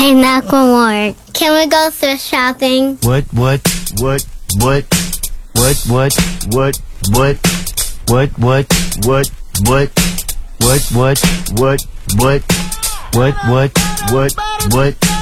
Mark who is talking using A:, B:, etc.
A: in Aquamart. Can we go thrift shopping?
B: What? What? What? What? What? What? What? What? What? What? What? What? What? What? What? What? What? What? What?